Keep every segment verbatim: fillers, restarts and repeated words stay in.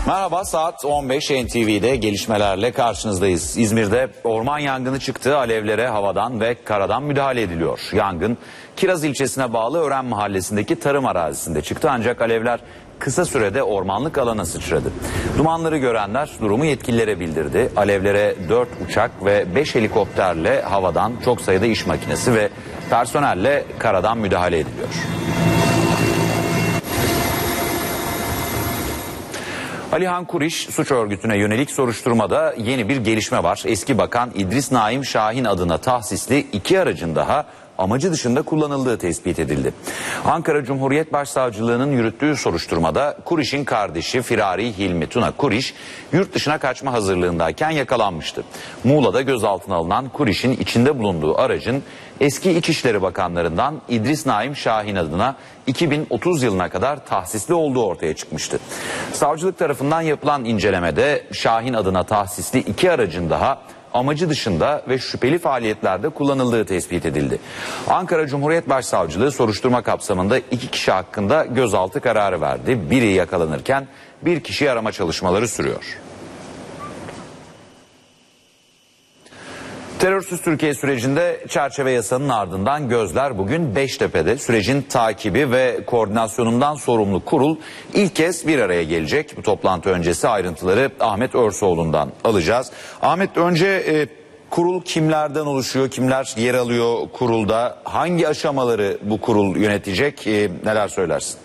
Merhaba, saat on beş N T V'de gelişmelerle karşınızdayız. İzmir'de orman yangını çıktı. Alevlere havadan ve karadan müdahale ediliyor. Yangın Kiraz ilçesine bağlı Ören mahallesindeki tarım arazisinde çıktı. Ancak alevler kısa sürede ormanlık alana sıçradı. Dumanları görenler durumu yetkililere bildirdi. Alevlere dört uçak ve beş helikopterle havadan çok sayıda iş makinesi ve personelle karadan müdahale ediliyor. Alihan Kuriş suç örgütüne yönelik soruşturmada yeni bir gelişme var. Eski bakan İdris Naim Şahin adına tahsisli iki aracın daha amacı dışında kullanıldığı tespit edildi. Ankara Cumhuriyet Başsavcılığı'nın yürüttüğü soruşturmada Kuriş'in kardeşi Firari Hilmi Tuna Kuriş yurt dışına kaçma hazırlığındayken yakalanmıştı. Muğla'da gözaltına alınan Kuriş'in içinde bulunduğu aracın eski İçişleri Bakanlarından İdris Naim Şahin adına iki bin otuz yılına kadar tahsisli olduğu ortaya çıkmıştı. Savcılık tarafından yapılan incelemede Şahin adına tahsisli iki aracın daha amacı dışında ve şüpheli faaliyetlerde kullanıldığı tespit edildi. Ankara Cumhuriyet Başsavcılığı soruşturma kapsamında iki kişi hakkında gözaltı kararı verdi. Biri yakalanırken bir kişi arama çalışmaları sürüyor. Terörsüz Türkiye sürecinde çerçeve yasanın ardından gözler bugün Beştepe'de. Sürecin takibi ve koordinasyonundan sorumlu kurul ilk kez bir araya gelecek. Bu toplantı öncesi ayrıntıları Ahmet Örsoğlu'ndan alacağız. Ahmet, önce e, kurul kimlerden oluşuyor, kimler yer alıyor kurulda, hangi aşamaları bu kurul yönetecek, e, neler söylersin?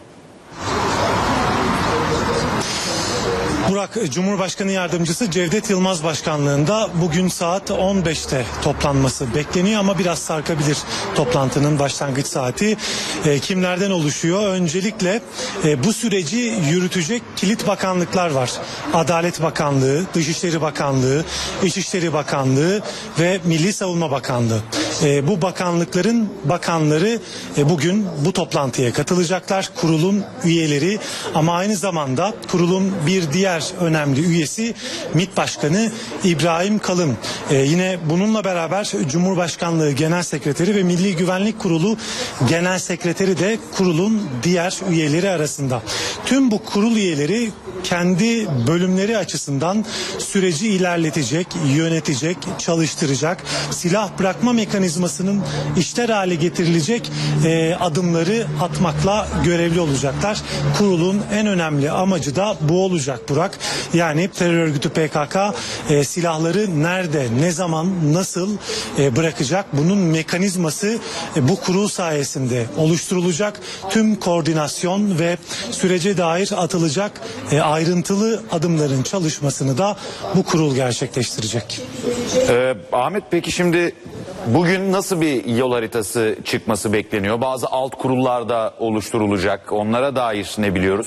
Burak, Cumhurbaşkanı Yardımcısı Cevdet Yılmaz başkanlığında bugün saat on beşte toplanması bekleniyor ama biraz sarkabilir toplantının başlangıç saati. E, kimlerden oluşuyor? Öncelikle e, bu süreci yürütecek kilit bakanlıklar var. Adalet Bakanlığı, Dışişleri Bakanlığı, İçişleri Bakanlığı ve Milli Savunma Bakanlığı. E, bu bakanlıkların bakanları e, bugün bu toplantıya katılacaklar. Kurulun üyeleri ama aynı zamanda kurulun bir diğer önemli üyesi MİT Başkanı İbrahim Kalın. Ee, yine bununla beraber Cumhurbaşkanlığı Genel Sekreteri ve Milli Güvenlik Kurulu Genel Sekreteri de kurulun diğer üyeleri arasında. Tüm bu kurul üyeleri kendi bölümleri açısından süreci ilerletecek, yönetecek, çalıştıracak, silah bırakma mekanizmasının işler hale getirilecek e, adımları atmakla görevli olacaklar. Kurulun en önemli amacı da bu olacak Burak. Yani terör örgütü P K K e, silahları nerede, ne zaman, nasıl e, bırakacak? Bunun mekanizması e, bu kurul sayesinde oluşturulacak. Tüm koordinasyon ve sürece dair atılacak e, ayrıntılı adımların çalışmasını da bu kurul gerçekleştirecek. Ee, Ahmet, peki şimdi bugün nasıl bir yol haritası çıkması bekleniyor? Bazı alt kurullar da oluşturulacak. Onlara dair ne biliyoruz?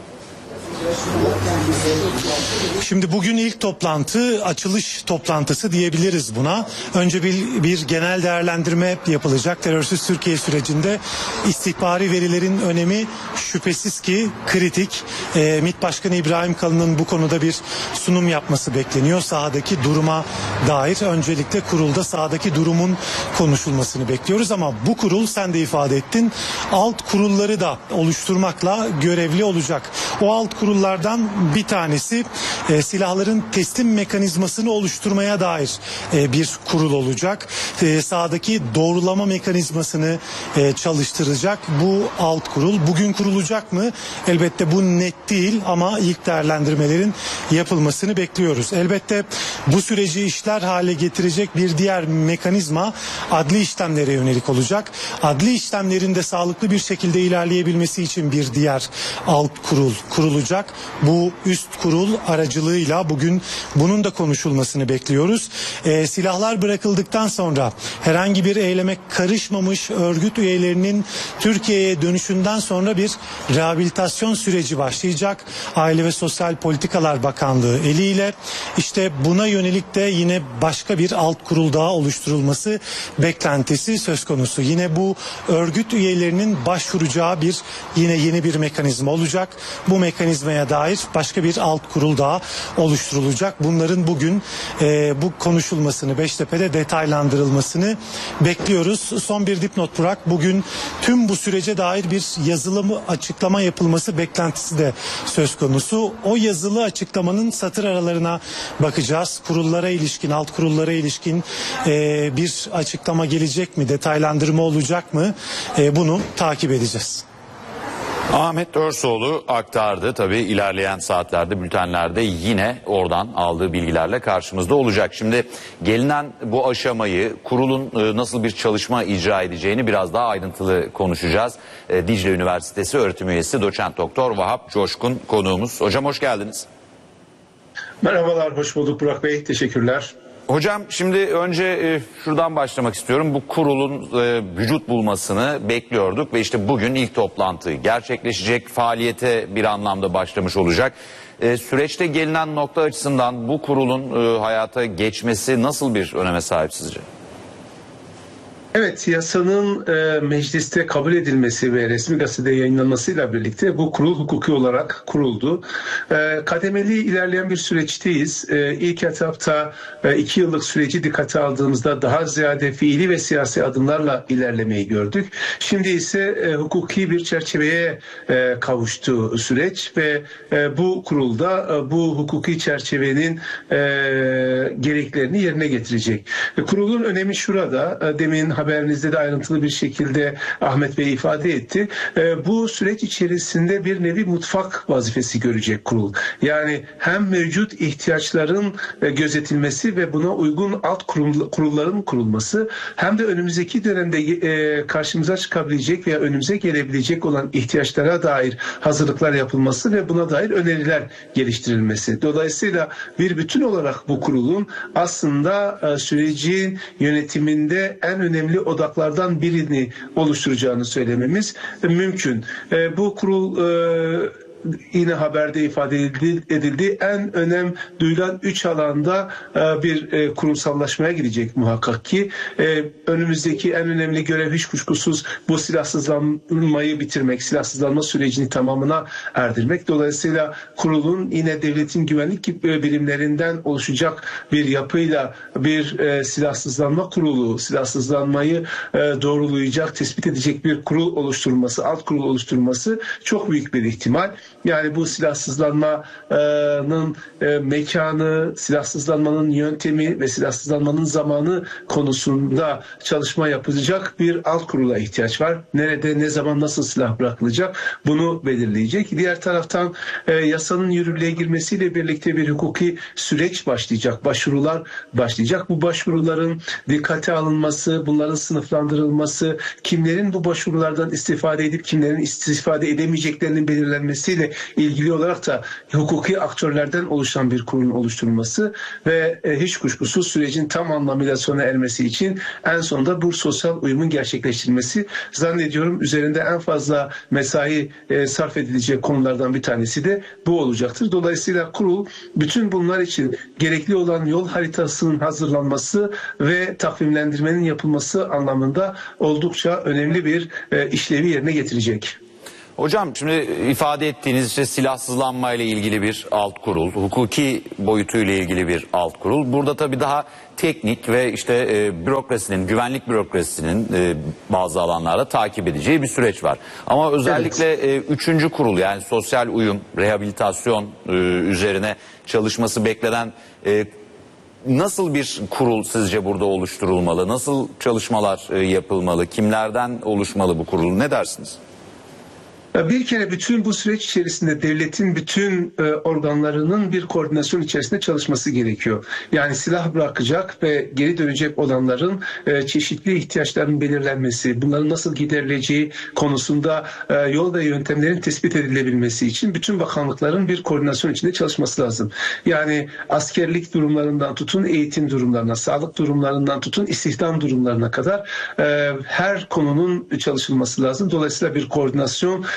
Şimdi bugün ilk toplantı, açılış toplantısı diyebiliriz buna. Önce bir, bir genel değerlendirme yapılacak. Terörsüz Türkiye sürecinde istihbari verilerin önemi şüphesiz ki kritik. E, MİT Başkanı İbrahim Kalın'ın bu konuda bir sunum yapması bekleniyor. Sahadaki duruma dair öncelikle kurulda sahadaki durumun konuşulmasını bekliyoruz. Ama bu kurul, sen de ifade ettin, alt kurulları da oluşturmakla görevli olacak. O alt kurullardan bir tanesi e, silahların teslim mekanizmasını oluşturmaya dair e, bir kurul olacak. E, sahadaki doğrulama mekanizmasını e, çalıştıracak bu alt kurul. Bugün kurulacak mı? Elbette bu net değil ama ilk değerlendirmelerin yapılmasını bekliyoruz. Elbette bu süreci işler hale getirecek bir diğer mekanizma adli işlemlere yönelik olacak. Adli işlemlerin de sağlıklı bir şekilde ilerleyebilmesi için bir diğer alt kurul kurulacak. Bu üst kurul aracılığıyla bugün bunun da konuşulmasını bekliyoruz. E, silahlar bırakıldıktan sonra herhangi bir eyleme karışmamış örgüt üyelerinin Türkiye'ye dönüşünden sonra bir rehabilitasyon süreci başlayacak. Aile ve Sosyal Politikalar Bakanlığı Bakanlığı eliyle. İşte buna yönelik de yine başka bir alt kurul daha oluşturulması beklentisi söz konusu. Yine bu örgüt üyelerinin başvuracağı bir yine yeni bir mekanizma olacak. Bu mekanizmaya dair başka bir alt kurul daha oluşturulacak. Bunların bugün e, bu konuşulmasını, Beştepe'de detaylandırılmasını bekliyoruz. Son bir dipnot Burak. Bugün tüm bu sürece dair bir yazılı açıklama yapılması beklentisi de söz konusu. O yazılı açıklamanın satır aralarına bakacağız. Kurullara ilişkin, alt kurullara ilişkin e, bir açıklama gelecek mi? Detaylandırma olacak mı? E, bunu takip edeceğiz. Ahmet Örsoğlu aktardı. Tabii ilerleyen saatlerde, bültenlerde yine oradan aldığı bilgilerle karşımızda olacak. Şimdi gelinen bu aşamayı, kurulun nasıl bir çalışma icra edeceğini biraz daha ayrıntılı konuşacağız. Dicle Üniversitesi öğretim üyesi doçent doktor Vahap Coşkun konuğumuz. Hocam hoş geldiniz. Merhabalar, hoş bulduk Burak Bey. Teşekkürler. Hocam şimdi önce e, şuradan başlamak istiyorum. Bu kurulun e, vücut bulmasını bekliyorduk ve işte bugün ilk toplantı gerçekleşecek, faaliyete bir anlamda başlamış olacak. E, süreçte gelinen nokta açısından bu kurulun e, hayata geçmesi nasıl bir öneme sahip sizce? Evet, yasanın e, mecliste kabul edilmesi ve resmi gazetede yayınlanmasıyla birlikte bu kurul hukuki olarak kuruldu. E, kademeli ilerleyen bir süreçteyiz. E, ilk etapta e, iki yıllık süreci dikkate aldığımızda daha ziyade fiili ve siyasi adımlarla ilerlemeyi gördük. Şimdi ise e, hukuki bir çerçeveye e, kavuştu süreç ve e, bu kurulda e, bu hukuki çerçevenin e, gereklerini yerine getirecek. E, kurulun önemi şurada. E, demin haberinizde de ayrıntılı bir şekilde Ahmet Bey ifade etti. E, bu süreç içerisinde bir nevi mutfak vazifesi görecek kurul. Yani hem mevcut ihtiyaçların e, gözetilmesi ve buna uygun alt kurul, kurulların kurulması, hem de önümüzdeki dönemde e, karşımıza çıkabilecek veya önümüze gelebilecek olan ihtiyaçlara dair hazırlıklar yapılması ve buna dair öneriler geliştirilmesi. Dolayısıyla bir bütün olarak bu kurulun aslında e, sürecin yönetiminde en önemli odaklardan birini oluşturacağını söylememiz mümkün. E, bu kurul e, yine haberde ifade edildi, edildi. En önem duyulan üç alanda e, bir e, kurumsallaşmaya gidecek muhakkak ki. E, önümüzdeki en önemli görev hiç kuşkusuz bu silahsızlanmayı bitirmek, silahsızlanma sürecini tamamına erdirmek. Dolayısıyla kurulun yine devletin güvenlik birimlerinden oluşacak bir yapıyla bir e, silahsızlanma kurulu, silahsızlanmayı e, doğrulayacak, tespit edecek bir kurul oluşturulması, alt kurul oluşturulması çok büyük bir ihtimal. Yani bu silahsızlanmanın e, mekanı, silahsızlanmanın yöntemi ve silahsızlanmanın zamanı konusunda çalışma yapılacak bir alt kurula ihtiyaç var. Nerede, ne zaman, nasıl silah bırakılacak bunu belirleyecek. Diğer taraftan e, yasanın yürürlüğe girmesiyle birlikte bir hukuki süreç başlayacak, başvurular başlayacak. Bu başvuruların dikkate alınması, bunların sınıflandırılması, kimlerin bu başvurulardan istifade edip kimlerin istifade edemeyeceklerinin belirlenmesiyle ilgili olarak da hukuki aktörlerden oluşan bir kurulun oluşturulması ve e, hiç kuşkusuz sürecin tam anlamıyla sona ermesi için en sonunda bu sosyal uyumun gerçekleştirilmesi, zannediyorum üzerinde en fazla mesai e, sarf edilecek konulardan bir tanesi de bu olacaktır. Dolayısıyla kurul bütün bunlar için gerekli olan yol haritasının hazırlanması ve takvimlendirmenin yapılması anlamında oldukça önemli bir e, işlevi yerine getirecek. Hocam şimdi ifade ettiğiniz işte silahsızlanma ile ilgili bir alt kurul, hukuki boyutuyla ilgili bir alt kurul. Burada tabii daha teknik ve işte e, bürokrasinin, güvenlik bürokrasisinin e, bazı alanlarda takip edeceği bir süreç var. Ama özellikle evet. e, üçüncü kurul, yani sosyal uyum, rehabilitasyon e, üzerine çalışması beklenen e, nasıl bir kurul sizce burada oluşturulmalı? Nasıl çalışmalar e, yapılmalı? Kimlerden oluşmalı bu kurul? Ne dersiniz? Bir kere bütün bu süreç içerisinde devletin bütün e, organlarının bir koordinasyon içerisinde çalışması gerekiyor. Yani silah bırakacak ve geri dönecek olanların e, çeşitli ihtiyaçlarının belirlenmesi, bunların nasıl giderileceği konusunda e, yol ve yöntemlerin tespit edilebilmesi için bütün bakanlıkların bir koordinasyon içinde çalışması lazım. Yani askerlik durumlarından tutun eğitim durumlarına, sağlık durumlarından tutun istihdam durumlarına kadar e, her konunun çalışılması lazım. Dolayısıyla bir koordinasyon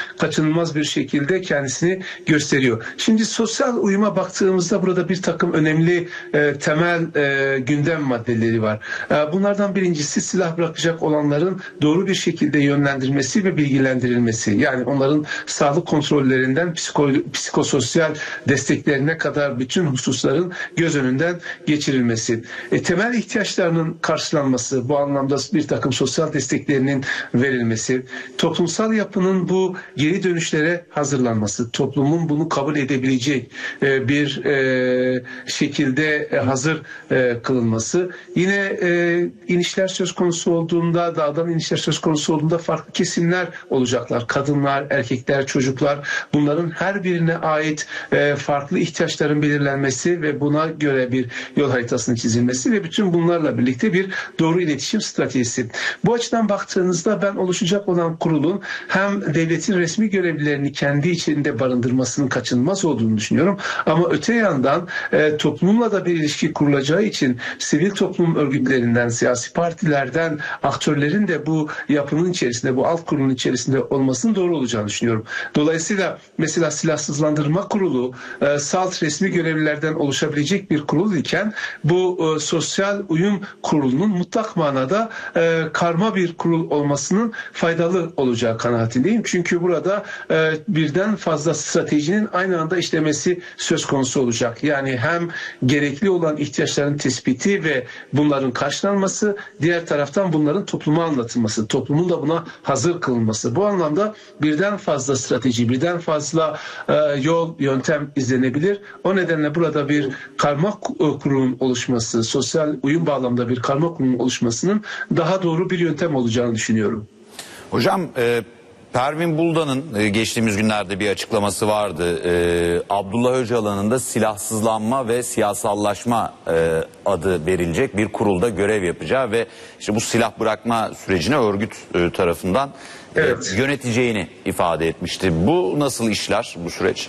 kaçınılmaz bir şekilde kendisini gösteriyor. Şimdi sosyal uyuma baktığımızda burada bir takım önemli e, temel e, gündem maddeleri var. E, bunlardan birincisi silah bırakacak olanların doğru bir şekilde yönlendirilmesi ve bilgilendirilmesi. Yani onların sağlık kontrollerinden psiko, psikososyal desteklerine kadar bütün hususların göz önünden geçirilmesi. E, temel ihtiyaçlarının karşılanması, bu anlamda bir takım sosyal desteklerinin verilmesi, toplumsal yapının bu geri dönüşlere hazırlanması, toplumun bunu kabul edebilecek e, bir e, şekilde e, hazır e, kılınması. Yine e, inişler söz konusu olduğunda, dağdan inişler söz konusu olduğunda farklı kesimler olacaklar. Kadınlar, erkekler, çocuklar, bunların her birine ait e, farklı ihtiyaçların belirlenmesi ve buna göre bir yol haritasının çizilmesi ve bütün bunlarla birlikte bir doğru iletişim stratejisi. Bu açıdan baktığınızda ben oluşacak olan kurulun hem devletin resmi görevlilerini kendi içinde barındırmasının kaçınılmaz olduğunu düşünüyorum. Ama öte yandan e, toplumla da bir ilişki kurulacağı için sivil toplum örgütlerinden, siyasi partilerden aktörlerin de bu yapının içerisinde, bu alt kurulun içerisinde olmasının doğru olacağını düşünüyorum. Dolayısıyla mesela Silahsızlandırma Kurulu e, salt resmi görevlilerden oluşabilecek bir kurul iken bu e, Sosyal Uyum Kurulu'nun mutlak manada e, karma bir kurul olmasının faydalı olacağı kanaatindeyim. Çünkü burada e, birden fazla stratejinin aynı anda işlemesi söz konusu olacak. Yani hem gerekli olan ihtiyaçların tespiti ve bunların karşılanması, diğer taraftan bunların topluma anlatılması, toplumun da buna hazır kılınması. Bu anlamda birden fazla strateji, birden fazla e, yol, yöntem izlenebilir. O nedenle burada bir karma kurulun oluşması, sosyal uyum bağlamında bir karma kurulun oluşmasının daha doğru bir yöntem olacağını düşünüyorum. Hocam e, Pervin Buldan'ın e, geçtiğimiz günlerde bir açıklaması vardı. E, Abdullah Öcalan'ın da silahsızlanma ve siyasallaşma e, adı verilecek bir kurulda görev yapacağı ve işte bu silah bırakma sürecine örgüt e, tarafından e, evet. yöneteceğini ifade etmişti. Bu nasıl işler bu süreç?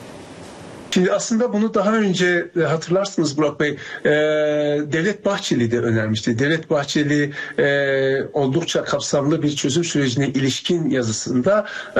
Şimdi aslında bunu daha önce hatırlarsınız Burak Bey, e, Devlet Bahçeli de önermişti. Devlet Bahçeli e, oldukça kapsamlı bir çözüm sürecine ilişkin yazısında e,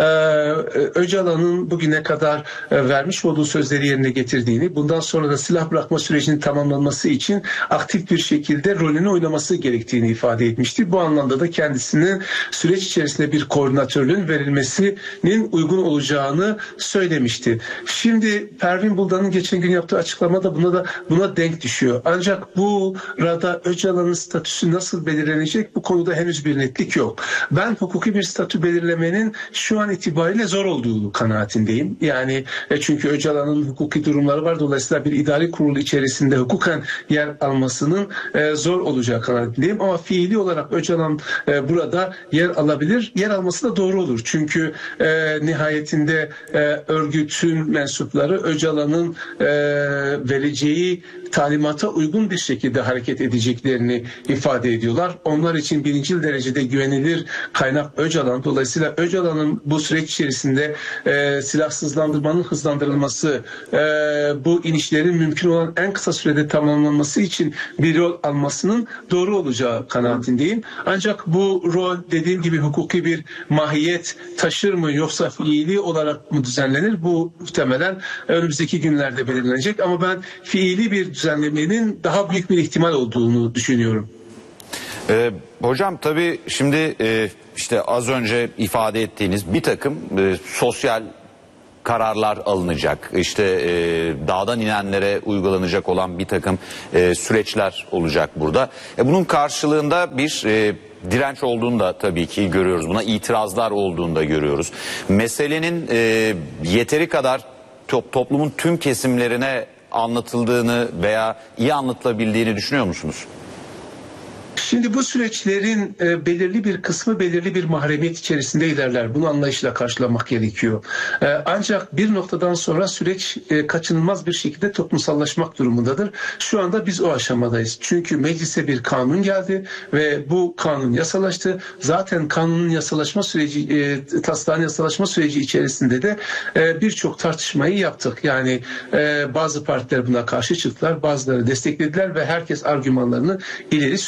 Öcalan'ın bugüne kadar e, vermiş olduğu sözleri yerine getirdiğini, bundan sonra da silah bırakma sürecinin tamamlanması için aktif bir şekilde rolünü oynaması gerektiğini ifade etmişti. Bu anlamda da kendisinin süreç içerisinde bir koordinatörlüğün verilmesinin uygun olacağını söylemişti. Şimdi Pervin Buldan'ın geçen gün yaptığı açıklamada buna da buna denk düşüyor. Ancak burada Öcalan'ın statüsü nasıl belirlenecek, bu konuda henüz bir netlik yok. Ben hukuki bir statü belirlemenin şu an itibariyle zor olduğu kanaatindeyim. Yani e, çünkü Öcalan'ın hukuki durumları var. Dolayısıyla bir idari kurul içerisinde hukuken yer almasının e, zor olacağı kanaatindeyim. Ama fiili olarak Öcalan e, burada yer alabilir. Yer alması da doğru olur. Çünkü e, nihayetinde e, örgütün mensupları Öcalan'ın e, vereceği talimata uygun bir şekilde hareket edeceklerini ifade ediyorlar. Onlar için birincil derecede güvenilir kaynak Öcalan. Dolayısıyla Öcalan'ın bu süreç içerisinde e, silahsızlandırmanın hızlandırılması, e, bu inişlerin mümkün olan en kısa sürede tamamlanması için bir rol almasının doğru olacağı kanaatindeyim. Ancak bu rol dediğim gibi hukuki bir mahiyet taşır mı yoksa fiili olarak mı düzenlenir? Bu muhtemelen önümüzdeki günlerde belirlenecek. Ama ben fiili bir düzenlemenin daha büyük bir ihtimal olduğunu düşünüyorum. Ee, hocam tabii şimdi e, işte az önce ifade ettiğiniz bir takım e, sosyal kararlar alınacak. İşte e, dağdan inenlere uygulanacak olan bir takım e, süreçler olacak burada. E, bunun karşılığında bir e, direnç olduğunu da tabii ki görüyoruz. Buna itirazlar olduğunu da görüyoruz. Meselenin e, yeteri kadar top, toplumun tüm kesimlerine anlatıldığını veya iyi anlatılabildiğini düşünüyor musunuz? Şimdi bu süreçlerin e, belirli bir kısmı belirli bir mahremiyet içerisinde ilerler. Bunu anlayışla karşılamak gerekiyor. E, ancak bir noktadan sonra süreç e, kaçınılmaz bir şekilde toplumsallaşmak durumundadır. Şu anda biz o aşamadayız. Çünkü meclise bir kanun geldi ve bu kanun yasalaştı. Zaten kanunun yasalaşma süreci, e, taslağın yasalaşma süreci içerisinde de e, birçok tartışmayı yaptık. Yani e, bazı partiler buna karşı çıktılar, bazıları desteklediler ve herkes argümanlarını ileri sürdü.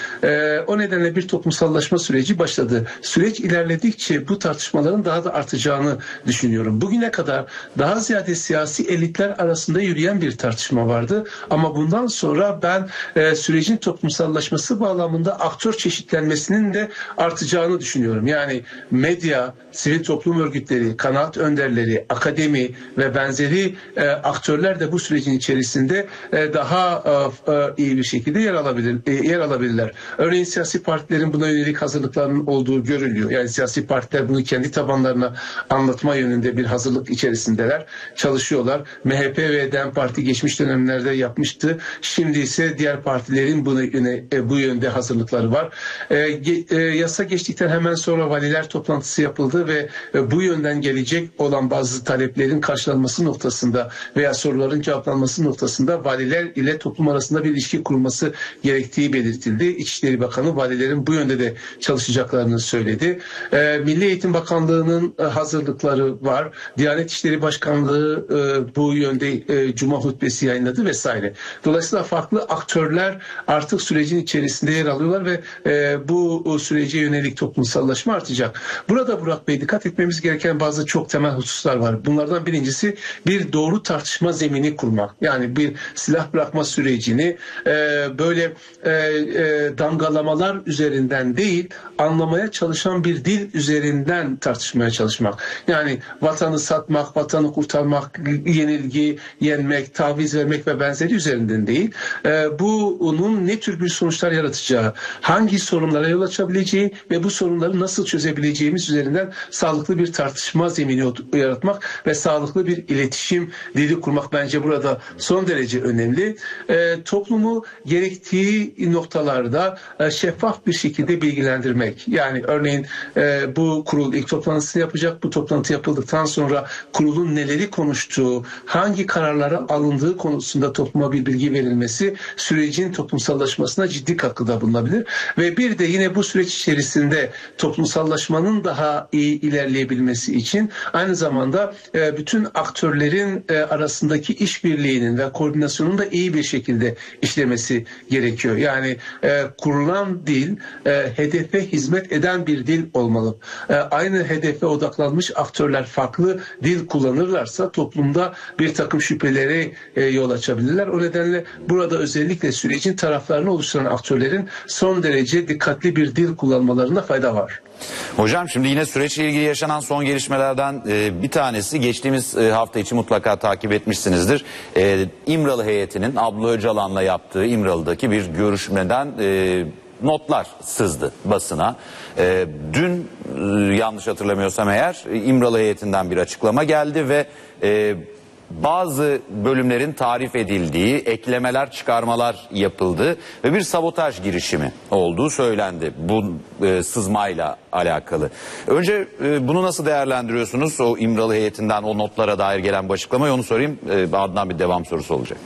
E, o nedenle bir toplumsallaşma süreci başladı. Süreç ilerledikçe bu tartışmaların daha da artacağını düşünüyorum. Bugüne kadar daha ziyade siyasi elitler arasında yürüyen bir tartışma vardı. Ama bundan sonra ben e, sürecin toplumsallaşması bağlamında aktör çeşitlenmesinin de artacağını düşünüyorum. Yani medya, sivil toplum örgütleri, kanaat önderleri, akademi ve benzeri e, aktörler de bu sürecin içerisinde e, daha e, e, iyi bir şekilde yer alabilir, e, yer alabilirler. Örneğin siyasi partilerin buna yönelik hazırlıklarının olduğu görülüyor. Yani siyasi partiler bunu kendi tabanlarına anlatma yönünde bir hazırlık içerisindeler, çalışıyorlar. M H P ve DEM Parti geçmiş dönemlerde yapmıştı. Şimdi ise diğer partilerin bunu yöne, e, bu yönde hazırlıkları var. E, ge, e, yasa geçtikten hemen sonra valiler toplantısı yapıldı ve e, bu yönden gelecek olan bazı taleplerin karşılanması noktasında veya soruların cevaplanması noktasında valiler ile toplum arasında bir ilişki kurulması gerektiği belirtildi. İçişleri Bakanı valilerin bu yönde de çalışacaklarını söyledi. E, Milli Eğitim Bakanlığı'nın e, hazırlıkları var. Diyanet İşleri Başkanlığı e, bu yönde e, Cuma hutbesi yayınladı vesaire. Dolayısıyla farklı aktörler artık sürecin içerisinde yer alıyorlar ve e, bu o sürece yönelik toplumsallaşma artacak. Burada Burak Bey dikkat etmemiz gereken bazı çok temel hususlar var. Bunlardan birincisi bir doğru tartışma zemini kurmak. Yani bir silah bırakma sürecini e, böyle e, e, damgalamalar üzerinden değil, anlamaya çalışan bir dil üzerinden tartışmaya çalışmak. Yani vatanı satmak, vatanı kurtarmak, yenilgi, yenmek, taviz vermek ve benzeri üzerinden değil. E, bunun ne tür bir sonuçlar yaratacağı, hangi sorunlara yol açabileceği ve bu sorunları nasıl çözebileceğimiz üzerinden sağlıklı bir tartışma zemini yaratmak ve sağlıklı bir iletişim dili kurmak bence burada son derece önemli. E, toplumu gerektiği noktalarda e, şeffaf bir şekilde bilgilendirmek. Yani örneğin e, bu kurul ilk toplantısını yapacak. Bu toplantı yapıldıktan sonra kurulun neleri konuştuğu, hangi kararlara alındığı konusunda topluma bir bilgi verilmesi sürecin toplumsallaşmasına ciddi katkıda bulunabilir. Ve bir de yine bu süreç içerisinde toplumsallaşmanın daha iyi ilerleyebilmesi için aynı zamanda e, bütün aktörlerin e, arasındaki işbirliğinin ve koordinasyonun da iyi bir şekilde işlemesi gerekiyor. Yani e, kurulan dil e, hedefe hizmet eden bir dil olmalı. E, aynı hedefe odaklanmış aktörler farklı dil kullanırlarsa toplumda bir takım şüphelere e, yol açabilirler. O nedenle burada özellikle sürecin taraflarını oluşturan aktörlerin son derece dikkatli bir dil kullanmalarında fayda var. Hocam şimdi yine süreçle ilgili yaşanan son gelişmelerden e, bir tanesi geçtiğimiz e, hafta içi mutlaka takip etmişsinizdir. E, İmralı heyetinin Abdullah Öcalan'la yaptığı İmralı'daki bir görüşmeden e, notlar sızdı basına. E, dün e, yanlış hatırlamıyorsam eğer İmralı heyetinden bir açıklama geldi ve e, bazı bölümlerin tarif edildiği, eklemeler, çıkarmalar yapıldı ve bir sabotaj girişimi olduğu söylendi bu e, sızmayla alakalı. Önce e, bunu nasıl değerlendiriyorsunuz? O İmralı heyetinden o notlara dair gelen bu açıklamayı onu sorayım. E, ardından bir devam sorusu olacak.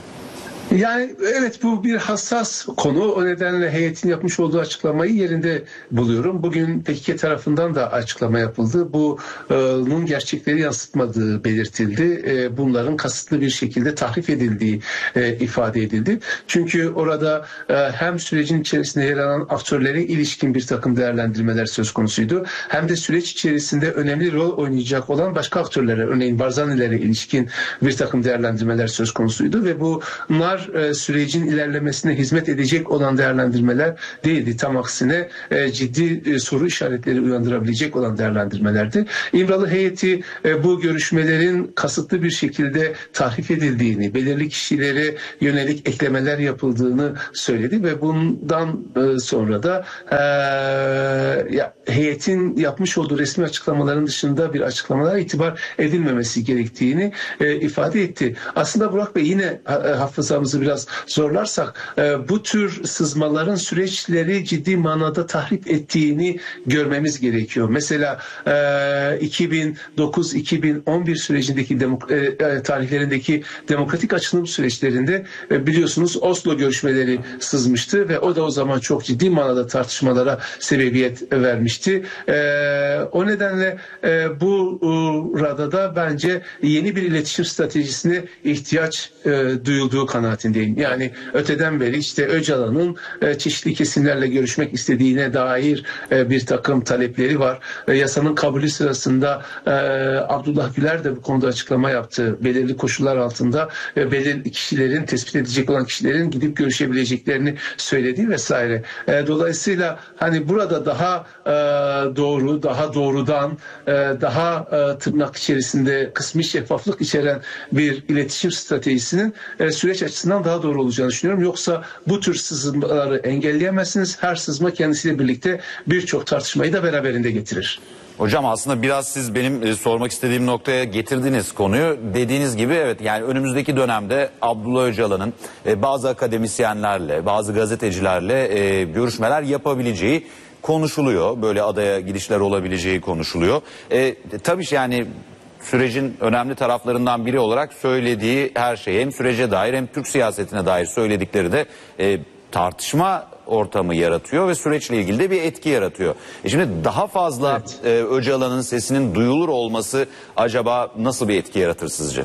Yani evet bu bir hassas konu. O nedenle heyetin yapmış olduğu açıklamayı yerinde buluyorum. Bugün P K K tarafından da açıklama yapıldı. Bunun gerçekleri yansıtmadığı belirtildi. Bunların kasıtlı bir şekilde tahrif edildiği ifade edildi. Çünkü orada hem sürecin içerisinde yer alan aktörlere ilişkin bir takım değerlendirmeler söz konusuydu. Hem de süreç içerisinde önemli rol oynayacak olan başka aktörlere, örneğin Barzanilere ilişkin bir takım değerlendirmeler söz konusuydu ve bunlar sürecin ilerlemesine hizmet edecek olan değerlendirmeler değildi. Tam aksine ciddi soru işaretleri uyandırabilecek olan değerlendirmelerdi. İmralı heyeti bu görüşmelerin kasıtlı bir şekilde tahrif edildiğini, belirli kişilere yönelik eklemeler yapıldığını söyledi ve bundan sonra da heyetin yapmış olduğu resmi açıklamaların dışında bir açıklamalara itibar edilmemesi gerektiğini ifade etti. Aslında Burak Bey yine hafızamızı biraz zorlarsak bu tür sızmaların süreçleri ciddi manada tahrip ettiğini görmemiz gerekiyor. Mesela iki bin dokuz iki bin on bir sürecindeki demok- tarihlerindeki demokratik açılım süreçlerinde biliyorsunuz Oslo görüşmeleri sızmıştı ve o da o zaman çok ciddi manada tartışmalara sebebiyet vermişti. O nedenle burada da bence yeni bir iletişim stratejisine ihtiyaç duyulduğu kanaatindeyim. kanaatindeyim. Yani öteden beri işte Öcalan'ın e, çeşitli kesimlerle görüşmek istediğine dair e, bir takım talepleri var. E, yasanın kabulü sırasında e, Abdullah Güler de bu konuda açıklama yaptı. Belirli koşullar altında e, belirli kişilerin, tespit edecek olan kişilerin gidip görüşebileceklerini söyledi vesaire. E, dolayısıyla hani burada daha e, doğru, daha doğrudan, e, daha e, tırnak içerisinde kısmi şeffaflık içeren bir iletişim stratejisinin e, süreç açısından daha doğru olacağını düşünüyorum. Yoksa bu tür sızmaları engelleyemezsiniz. Her sızma kendisiyle birlikte birçok tartışmayı da beraberinde getirir. Hocam aslında biraz siz benim e, sormak istediğim noktaya getirdiniz konuyu. Dediğiniz gibi evet, yani önümüzdeki dönemde Abdullah Öcalan'ın e, bazı akademisyenlerle, bazı gazetecilerle e, görüşmeler yapabileceği konuşuluyor. Böyle adaya gidişler olabileceği konuşuluyor. E, tabii yani sürecin önemli taraflarından biri olarak söylediği her şey, hem sürece dair hem Türk siyasetine dair söyledikleri de e, tartışma ortamı yaratıyor ve süreçle ilgili de bir etki yaratıyor. E şimdi daha fazla evet. e, Öcalan'ın sesinin duyulur olması acaba nasıl bir etki yaratır sizce?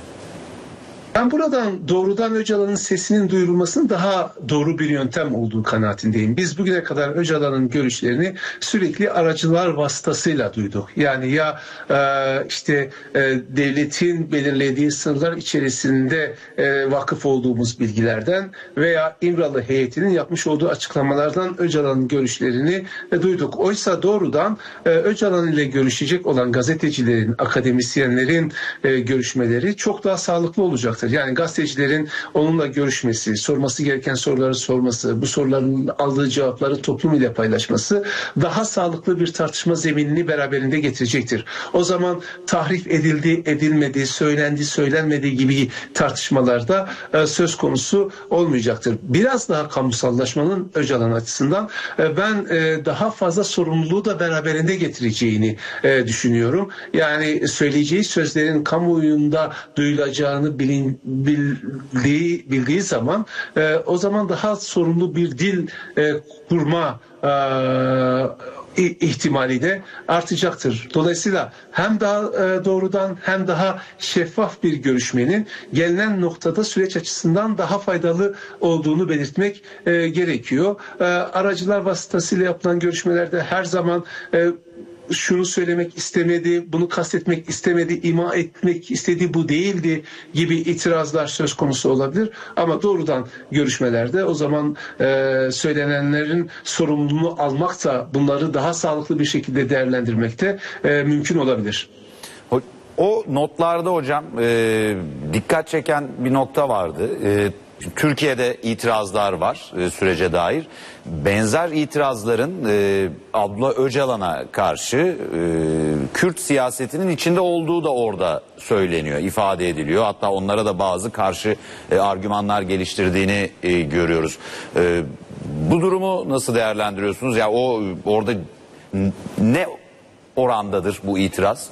Ben buradan doğrudan Öcalan'ın sesinin duyurulmasının daha doğru bir yöntem olduğu kanaatindeyim. Biz bugüne kadar Öcalan'ın görüşlerini sürekli aracılar vasıtasıyla duyduk. Yani ya e, işte e, devletin belirlediği sınırlar içerisinde e, vakıf olduğumuz bilgilerden veya İmralı heyetinin yapmış olduğu açıklamalardan Öcalan'ın görüşlerini e, duyduk. Oysa doğrudan e, Öcalan ile görüşecek olan gazetecilerin, akademisyenlerin e, görüşmeleri çok daha sağlıklı olacaktır. Yani gazetecilerin onunla görüşmesi, sorması gereken soruları sorması, bu soruların aldığı cevapları toplum ile paylaşması daha sağlıklı bir tartışma zeminini beraberinde getirecektir. O zaman tahrif edildi, edilmedi, söylendi, söylenmedi gibi tartışmalarda e, söz konusu olmayacaktır. Biraz daha kamusallaşmanın Öcalan açısından e, ben e, daha fazla sorumluluğu da beraberinde getireceğini e, düşünüyorum. Yani söyleyeceği sözlerin kamuoyunda duyulacağını bilin bildiği, bildiği zaman e, o zaman daha sorumlu bir dil e, kurma e, ihtimali de artacaktır. Dolayısıyla hem daha e, doğrudan hem daha şeffaf bir görüşmenin gelinen noktada süreç açısından daha faydalı olduğunu belirtmek e, gerekiyor. E, aracılar vasıtasıyla yapılan görüşmelerde her zaman e, şunu söylemek istemedi, bunu kastetmek istemedi, ima etmek istediği bu değildi gibi itirazlar söz konusu olabilir. Ama doğrudan görüşmelerde o zaman e, söylenenlerin sorumluluğunu almak da bunları daha sağlıklı bir şekilde değerlendirmek de e, mümkün olabilir. O, o notlarda hocam e, dikkat çeken bir nokta vardı. E, Türkiye'de itirazlar var e, sürece dair. Benzer itirazların e, Abdullah Öcalan'a karşı e, Kürt siyasetinin içinde olduğu da orada söyleniyor, ifade ediliyor. Hatta onlara da bazı karşı e, argümanlar geliştirdiğini e, görüyoruz. E, bu durumu nasıl değerlendiriyorsunuz? Ya o orada ne orandadır bu itiraz?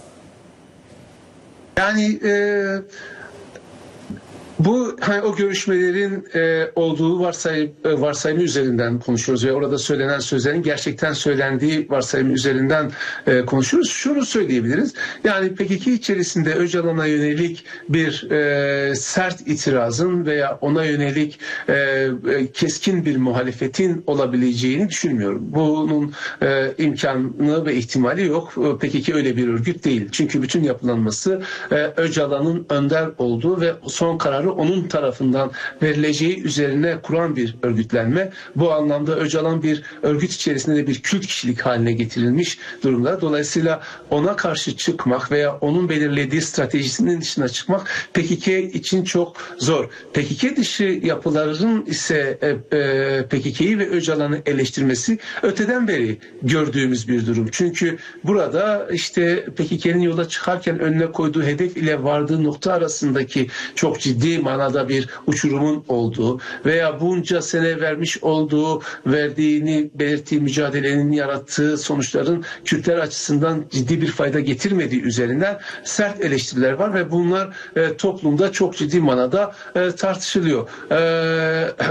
Yani e, bu hani o görüşmelerin e, olduğu varsayım, e, varsayımı üzerinden konuşuyoruz ve orada söylenen sözlerin gerçekten söylendiği varsayımı üzerinden e, konuşuyoruz. Şunu söyleyebiliriz. Yani P K K içerisinde Öcalan'a yönelik bir e, sert itirazın veya ona yönelik e, keskin bir muhalefetin olabileceğini düşünmüyorum. Bunun e, imkanı ve ihtimali yok. P K K öyle bir örgüt değil. Çünkü bütün yapılanması e, Öcalan'ın önder olduğu ve son kararı onun tarafından verileceği üzerine kuran bir örgütlenme. Bu anlamda Öcalan bir örgüt içerisinde de bir kült kişilik haline getirilmiş durumda. Dolayısıyla ona karşı çıkmak veya onun belirlediği stratejisinin dışına çıkmak P K K için çok zor. P K K dışı yapıların ise e, e, P K K'yi ve Öcalan'ı eleştirmesi öteden beri gördüğümüz bir durum. Çünkü burada işte P K K'nin yola çıkarken önüne koyduğu hedef ile vardığı nokta arasındaki çok ciddi manada bir uçurumun olduğu veya bunca sene vermiş olduğu, verdiğini belirttiği mücadelenin yarattığı sonuçların Kürtler açısından ciddi bir fayda getirmediği üzerinden sert eleştiriler var ve bunlar e, toplumda çok ciddi manada e, tartışılıyor. E,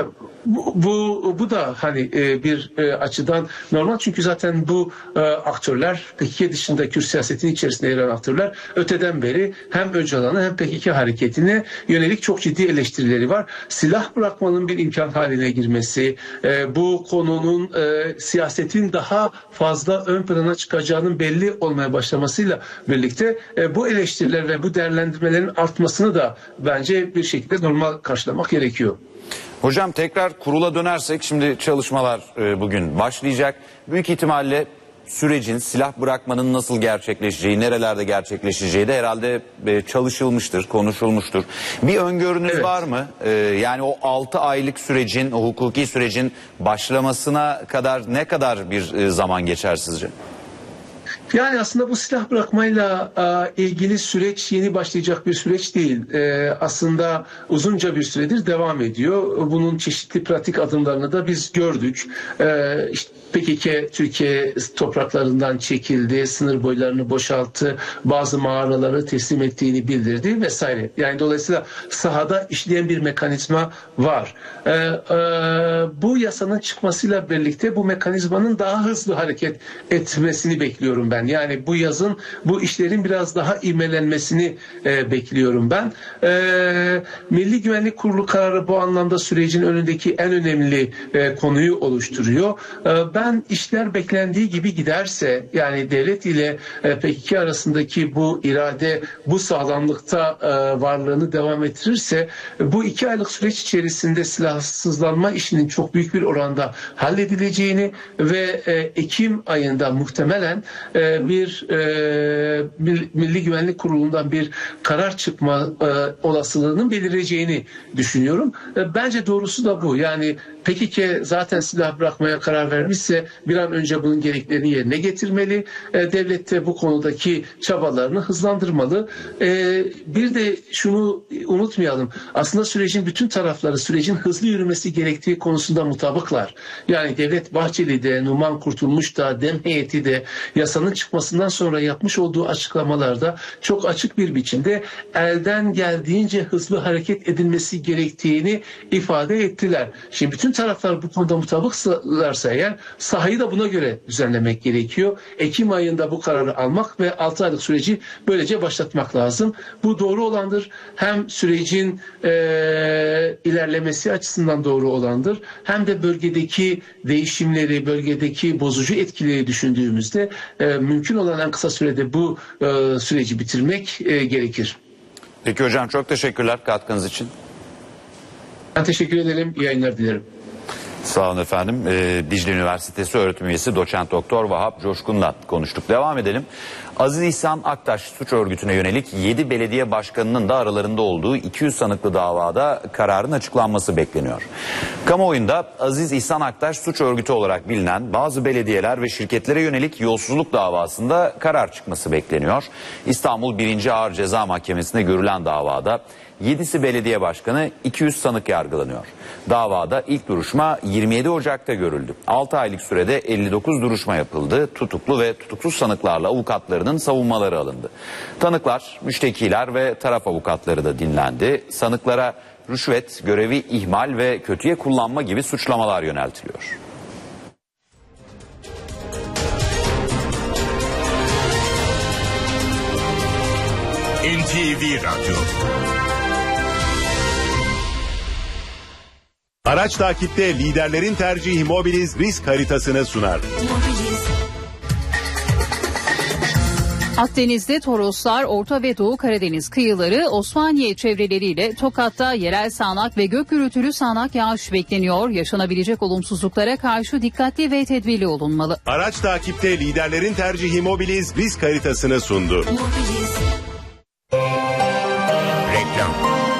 Bu, bu, bu da hani e, bir e, açıdan normal, çünkü zaten bu e, aktörler, P K K dışında Kürt siyasetinin içerisinde yer alan aktörler öteden beri hem Öcalan'a hem P K K hareketine yönelik çok ciddi eleştirileri var. Silah bırakmanın bir imkan haline girmesi, e, bu konunun e, siyasetin daha fazla ön plana çıkacağının belli olmaya başlamasıyla birlikte e, bu eleştiriler ve bu değerlendirmelerin artmasını da bence bir şekilde normal karşılamak gerekiyor. Hocam tekrar kurula dönersek, şimdi çalışmalar e, bugün başlayacak. Büyük ihtimalle sürecin, silah bırakmanın nasıl gerçekleşeceği, nerelerde gerçekleşeceği de herhalde e, çalışılmıştır, konuşulmuştur. Bir öngörünüz Evet. var mı? E, yani o altı aylık sürecin, o hukuki sürecin başlamasına kadar ne kadar bir e, zaman geçer sizce? Yani aslında bu silah bırakmayla e, ilgili süreç yeni başlayacak bir süreç değil. E, aslında uzunca bir süredir devam ediyor. Bunun çeşitli pratik adımlarını da biz gördük. E, işte P K K Türkiye topraklarından çekildi, sınır boylarını boşalttı, bazı mağaraları teslim ettiğini bildirdi vesaire. Yani dolayısıyla sahada işleyen bir mekanizma var. E, e, bu yasanın çıkmasıyla birlikte bu mekanizmanın daha hızlı hareket etmesini bekliyorum ben. Yani bu yazın bu işlerin biraz daha ivmelenmesini e, bekliyorum ben. E, Milli Güvenlik Kurulu kararı bu anlamda sürecin önündeki en önemli e, konuyu oluşturuyor. E, ben işler beklendiği gibi giderse, yani devlet ile e, P K K arasındaki bu irade bu sağlamlıkta e, varlığını devam ettirirse, bu iki aylık süreç içerisinde silahsızlanma işinin çok büyük bir oranda halledileceğini ve e, Ekim ayında muhtemelen e, bir e, Milli Güvenlik Kurulu'ndan bir karar çıkma e, olasılığının belireceğini düşünüyorum. E, bence doğrusu da bu. Yani P K K zaten silah bırakmaya karar vermişse bir an önce bunun gereklerini yerine getirmeli. E, devlet de bu konudaki çabalarını hızlandırmalı. E, bir de şunu unutmayalım. Aslında sürecin bütün tarafları sürecin hızlı yürümesi gerektiği konusunda mutabıklar. Yani Devlet Bahçeli de, Numan Kurtulmuş da, Dem heyeti de yasanın çıkmasından sonra yapmış olduğu açıklamalarda çok açık bir biçimde elden geldiğince hızlı hareket edilmesi gerektiğini ifade ettiler. Şimdi bütün taraflar bu konuda mutabıklarsa eğer sahayı da buna göre düzenlemek gerekiyor. Ekim ayında bu kararı almak ve altı aylık süreci böylece başlatmak lazım. Bu doğru olandır. Hem sürecin e, ilerlemesi açısından doğru olandır. Hem de bölgedeki değişimleri, bölgedeki bozucu etkileri düşündüğümüzde e, mümkün olan en kısa sürede bu e, süreci bitirmek e, gerekir. Peki hocam, çok teşekkürler katkınız için. Ben teşekkür ederim. İyi yayınlar dilerim. Sağ olun efendim. Ee, Dicle Üniversitesi öğretim üyesi doçent doktor Vahap Coşkun'la konuştuk. Devam edelim. Aziz İhsan Aktaş suç örgütüne yönelik yedi belediye başkanının da aralarında olduğu iki yüz sanıklı davada kararın açıklanması bekleniyor. Kamuoyunda Aziz İhsan Aktaş suç örgütü olarak bilinen bazı belediyeler ve şirketlere yönelik yolsuzluk davasında karar çıkması bekleniyor. İstanbul birinci Ağır Ceza Mahkemesi'nde görülen davada yedisi belediye başkanı, iki yüz sanık yargılanıyor. Davada ilk duruşma yirmi yedi Ocak'ta görüldü. altı aylık sürede elli dokuz duruşma yapıldı. Tutuklu ve tutuksuz sanıklarla avukatlarının savunmaları alındı. Tanıklar, müştekiler ve taraf avukatları da dinlendi. Sanıklara rüşvet, görevi ihmal ve kötüye kullanma gibi suçlamalar yöneltiliyor. N T V Radyo. Araç takipte liderlerin tercihi Mobiliz risk haritasını sunar. Akdeniz'de Toroslar, Orta ve Doğu Karadeniz kıyıları, Osmaniye çevreleriyle Tokat'ta yerel sağanak ve gök gürültülü sağanak yağış bekleniyor. Yaşanabilecek olumsuzluklara karşı dikkatli ve tedbirli olunmalı. Araç takipte liderlerin tercihi Mobiliz risk haritasını sundu. Mobiliz. Reklam.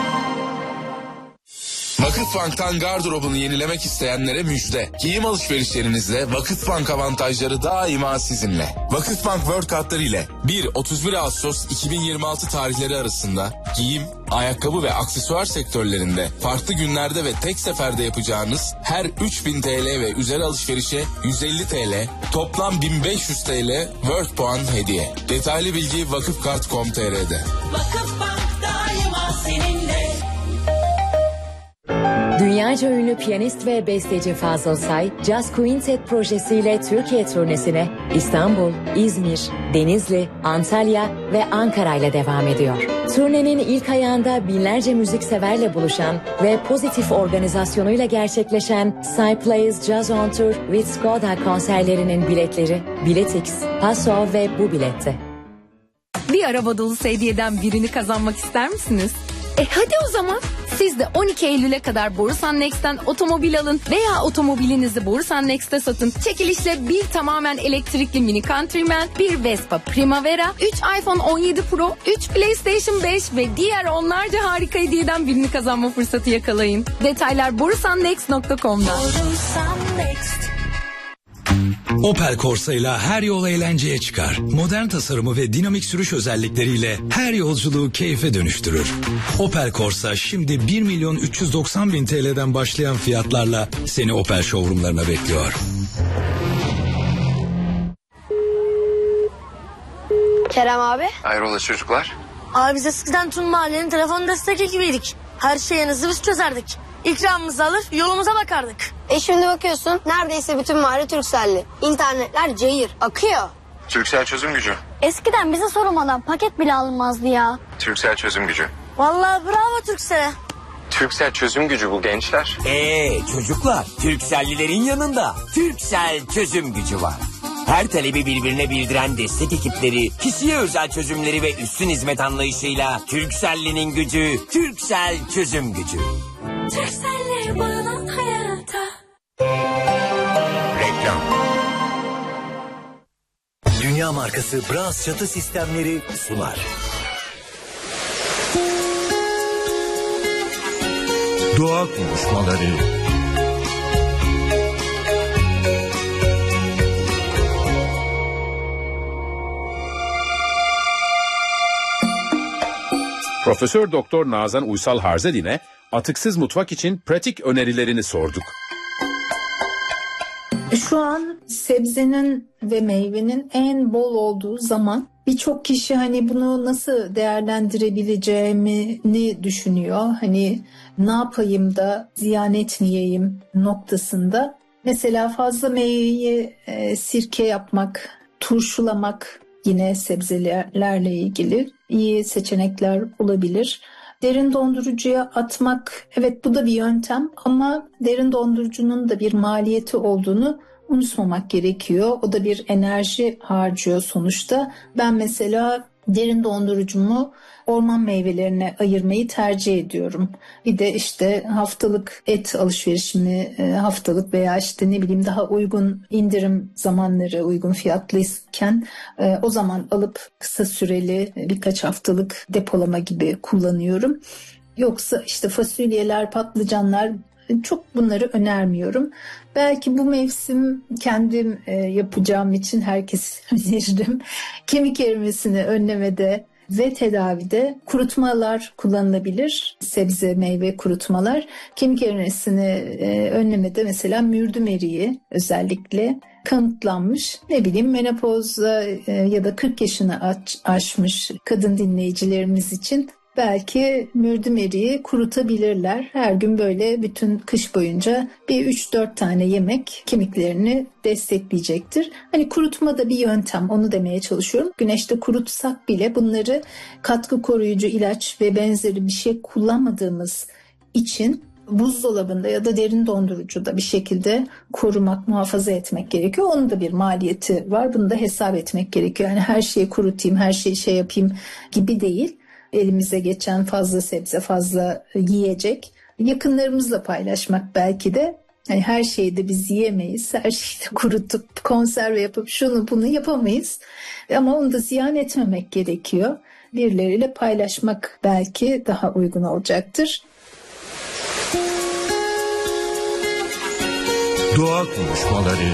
Vakıfbank'tan gardırobunu yenilemek isteyenlere müjde. Giyim alışverişlerinizle Vakıfbank avantajları daima sizinle. Vakıfbank World kartları ile bir otuz bir Ağustos iki bin yirmi altı tarihleri arasında giyim, ayakkabı ve aksesuar sektörlerinde farklı günlerde ve tek seferde yapacağınız her üç bin T L ve üzeri alışverişe yüz elli T L, toplam bin beş yüz T L World puan hediye. Detaylı bilgi vakıfkart nokta com nokta t r'de. Vakıfbank daima seninle. Dünya Dünyaca ünlü piyanist ve besteci Fazıl Say, Jazz Quintet projesiyle Türkiye turnesine İstanbul, İzmir, Denizli, Antalya ve Ankara ile devam ediyor. Turnenin ilk ayağında binlerce müzikseverle buluşan ve pozitif organizasyonuyla gerçekleşen Say Plays Jazz on Tour with Skoda konserlerinin biletleri Biletix, Paso ve bu bilette. Bir araba dolusu hediyeden birini kazanmak ister misiniz? E hadi o zaman. Siz de on iki Eylül'e kadar Borusan Next'ten otomobil alın veya otomobilinizi Borusan Next'te satın. Çekilişle bir tamamen elektrikli Mini Countryman, bir Vespa Primavera, üç iPhone on yedi Pro, üç PlayStation beş ve diğer onlarca harika hediyeden birini kazanma fırsatı yakalayın. Detaylar borusan next nokta com'da. Borusan Next. Opel Corsa ile her yol eğlenceye çıkar. Modern tasarımı ve dinamik sürüş özellikleriyle her yolculuğu keyfe dönüştürür. Opel Corsa şimdi bir milyon üç yüz doksan bin T L'den başlayan fiyatlarla seni Opel showroomlarına bekliyor. Kerem abi. Hayrola çocuklar? Abi biz eskiden tüm mahallenin telefon destek ekibiydik. Her şeyinizi biz çözerdik. İkramımızı alır yolumuza bakardık. E şimdi bakıyorsun neredeyse bütün mahalle Turkcell'li. İnternetler cayır akıyor. Turkcell çözüm gücü. Eskiden bize sorulmadan paket bile alınmazdı ya. Turkcell çözüm gücü. Vallahi bravo Turkcell'e. Turkcell çözüm gücü bu gençler. Eee çocuklar, Turkcell'lilerin yanında Turkcell çözüm gücü var. Her talebi birbirine bildiren destek ekipleri, kişiye özel çözümleri ve üstün hizmet anlayışıyla Turkcell'linin gücü, Turkcell çözüm gücü. Turkcell'le bağlan hayata. Reklam. Dünya markası Bras çatı sistemleri sunar. Doğa konuşmaları. Profesör Doktor Nazan Uysal Harzedin'e atıksız mutfak için pratik önerilerini sorduk. Şu an sebzenin ve meyvenin en bol olduğu zaman birçok kişi hani bunu nasıl değerlendirebileceğimi düşünüyor. Hani ne yapayım da ziyan etmeyeyim noktasında. Mesela fazla meyveyi e, sirke yapmak, turşulamak yine sebzelerle ilgili iyi seçenekler olabilir. Derin dondurucuya atmak, evet bu da bir yöntem ama derin dondurucunun da bir maliyeti olduğunu unutmamak gerekiyor. O da bir enerji harcıyor sonuçta. Ben mesela derin dondurucumu orman meyvelerine ayırmayı tercih ediyorum. Bir de işte haftalık et alışverişimi, haftalık veya işte ne bileyim daha uygun indirim zamanları uygun fiyatlıyken o zaman alıp kısa süreli birkaç haftalık depolama gibi kullanıyorum. Yoksa işte fasulyeler, patlıcanlar çok bunları önermiyorum. Belki bu mevsim kendim yapacağım için herkese öneririm. Kemik erimesini önlemede ve tedavide kurutmalar kullanılabilir. Sebze, meyve kurutmalar. Kemik erimesini önlemede mesela mürdüm eriği özellikle kanıtlanmış. Ne bileyim menopozda ya da kırk yaşını aşmış kadın dinleyicilerimiz için belki mürdüm eriği kurutabilirler. Her gün böyle bütün kış boyunca bir üç dört tane yemek kemiklerini destekleyecektir. Hani kurutma da bir yöntem, onu demeye çalışıyorum. Güneşte kurutsak bile bunları katkı koruyucu ilaç ve benzeri bir şey kullanmadığımız için buzdolabında ya da derin dondurucuda bir şekilde korumak, muhafaza etmek gerekiyor. Onun da bir maliyeti var. Bunu da hesap etmek gerekiyor. Yani her şeyi kurutayım, her şeyi şey yapayım gibi değil. Elimize geçen fazla sebze, fazla yiyecek yakınlarımızla paylaşmak belki de. Yani her şeyi de biz yiyemeyiz. Her şeyi de kurutup konserve yapıp şunu bunu yapamayız. Ama onu da ziyan etmemek gerekiyor. Birileriyle paylaşmak belki daha uygun olacaktır. Doğa konuşmaları.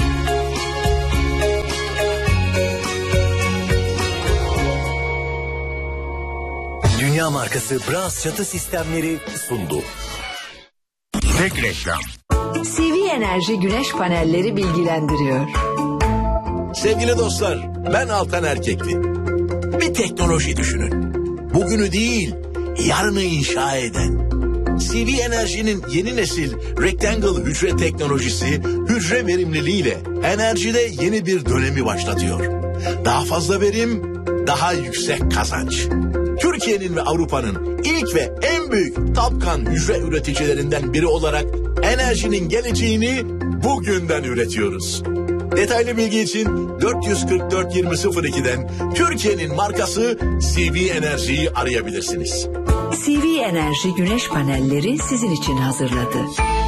Dünya markası Bras çatı sistemleri sundu. Tek reklam. C V Enerji güneş panelleri bilgilendiriyor. Sevgili dostlar, ben Altan Erkekli. Bir teknoloji düşünün. Bugünü değil, yarını inşa eden. C V Enerji'nin yeni nesil Rectangle hücre teknolojisi hücre verimliliğiyle enerjide yeni bir dönemi başlatıyor. Daha fazla verim, daha yüksek kazanç. Türkiye'nin ve Avrupa'nın ilk ve en büyük Tapkan hücre üreticilerinden biri olarak enerjinin geleceğini bugünden üretiyoruz. Detaylı bilgi için dört yüz kırk dört yirmi sıfır iki'den Türkiye'nin markası C V Enerji'yi arayabilirsiniz. C V Enerji güneş panelleri sizin için hazırladı.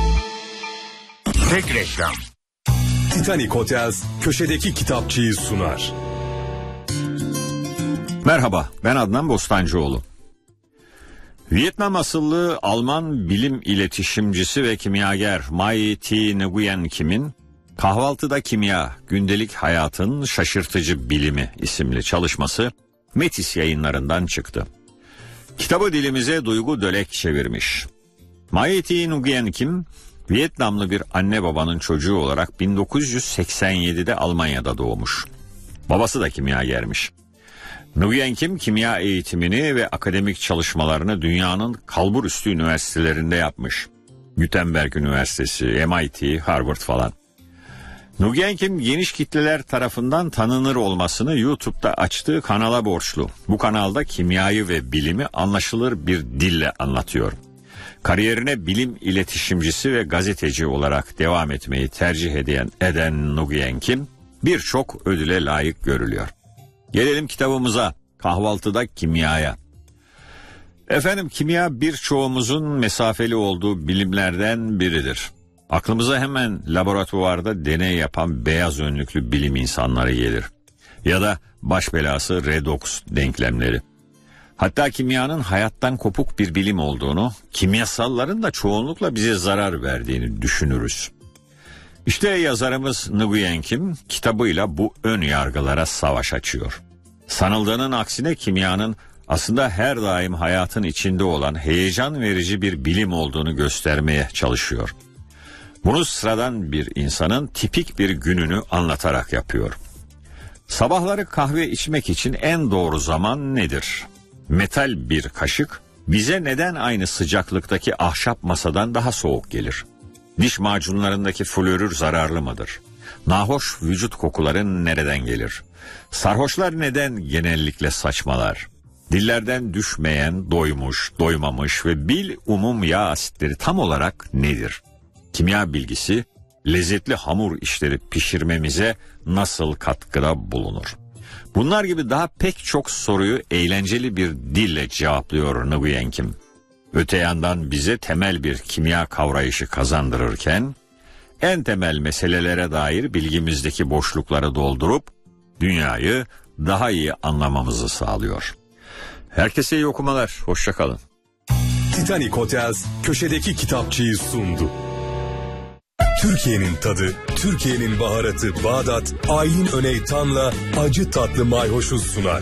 Tek reklam. Titanic Hotels köşedeki kitapçıyı sunar. Merhaba, ben Adnan Bostancıoğlu. Vietnam asıllı Alman bilim iletişimcisi ve kimyager Mai T. Nguyen Kim'in Kahvaltıda Kimya, Gündelik Hayatın Şaşırtıcı Bilimi isimli çalışması Metis yayınlarından çıktı. Kitabı dilimize Duygu Dölek çevirmiş. Mai T. Nguyen Kim, Vietnamlı bir anne babanın çocuğu olarak bin dokuz yüz seksen yedi'de Almanya'da doğmuş. Babası da kimyagermiş. Nguyen Kim kimya eğitimini ve akademik çalışmalarını dünyanın kalburüstü üniversitelerinde yapmış. Gutenberg Üniversitesi, M I T, Harvard falan. Nguyen Kim geniş kitleler tarafından tanınır olmasını YouTube'da açtığı kanala borçlu. Bu kanalda kimyayı ve bilimi anlaşılır bir dille anlatıyor. Kariyerine bilim iletişimcisi ve gazeteci olarak devam etmeyi tercih eden, eden Nguyen Kim birçok ödüle layık görülüyor. Gelelim kitabımıza, Kahvaltıda Kimyaya. Efendim, kimya birçoğumuzun mesafeli olduğu bilimlerden biridir. Aklımıza hemen laboratuvarda deney yapan beyaz önlüklü bilim insanları gelir. Ya da baş belası redoks denklemleri. Hatta kimyanın hayattan kopuk bir bilim olduğunu, kimyasalların da çoğunlukla bize zarar verdiğini düşünürüz. İşte yazarımız Nguyen Kim kitabıyla bu ön yargılara savaş açıyor. Sanıldığının aksine kimyanın aslında her daim hayatın içinde olan heyecan verici bir bilim olduğunu göstermeye çalışıyor. Bunu sıradan bir insanın tipik bir gününü anlatarak yapıyor. Sabahları kahve içmek için en doğru zaman nedir? Metal bir kaşık bize neden aynı sıcaklıktaki ahşap masadan daha soğuk gelir? Diş macunlarındaki florür zararlı mıdır? Nahoş vücut kokuları nereden gelir? Sarhoşlar neden genellikle saçmalar? Dillerden düşmeyen, doymuş, doymamış ve bil umum yağ asitleri tam olarak nedir? Kimya bilgisi, lezzetli hamur işleri pişirmemize nasıl katkıda bulunur? Bunlar gibi daha pek çok soruyu eğlenceli bir dille cevaplıyor Nguyen Kim. Öte yandan bize temel bir kimya kavrayışı kazandırırken, en temel meselelere dair bilgimizdeki boşlukları doldurup, dünyayı daha iyi anlamamızı sağlıyor. Herkese iyi okumalar, hoşça kalın. Titanic Hotels köşedeki kitapçıyı sundu. Türkiye'nin tadı, Türkiye'nin baharatı Bağdat, Aylin Öneytan'la acı tatlı mayhoşu sunar.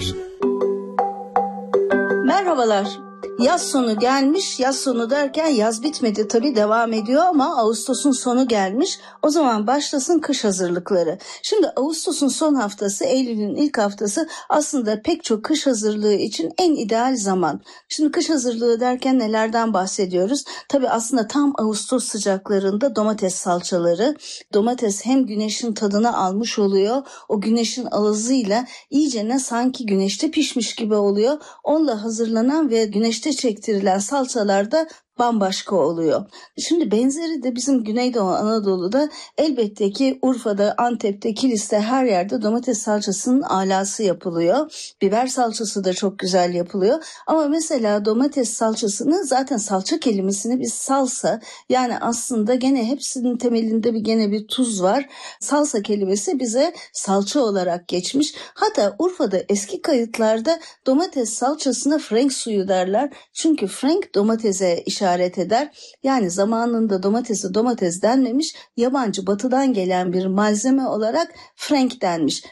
Merhabalar. Yaz sonu gelmiş, yaz sonu derken yaz bitmedi tabii, devam ediyor ama Ağustos'un sonu gelmiş. O zaman başlasın kış hazırlıkları. Şimdi Ağustos'un son haftası, Eylül'ün ilk haftası aslında pek çok kış hazırlığı için en ideal zaman. Şimdi kış hazırlığı derken nelerden bahsediyoruz? Tabii aslında tam Ağustos sıcaklarında domates salçaları. Domates hem güneşin tadını almış oluyor, o güneşin ağzıyla iyicene sanki güneşte pişmiş gibi oluyor. Onunla hazırlanan ve güneşte çektirilen salçalar da bambaşka oluyor. Şimdi benzeri de bizim Güneydoğu Anadolu'da elbette ki Urfa'da, Antep'te, Kilis'te her yerde domates salçasının alası yapılıyor. Biber salçası da çok güzel yapılıyor. Ama mesela domates salçasını, zaten salça kelimesini biz salsa, yani aslında gene hepsinin temelinde bir gene bir tuz var. Salsa kelimesi bize salça olarak geçmiş. Hatta Urfa'da eski kayıtlarda domates salçasına Frank suyu derler. Çünkü Frank domatese işaret işaret eder. Yani zamanında domatesi domates denmemiş, yabancı batıdan gelen bir malzeme olarak Frank denmiş.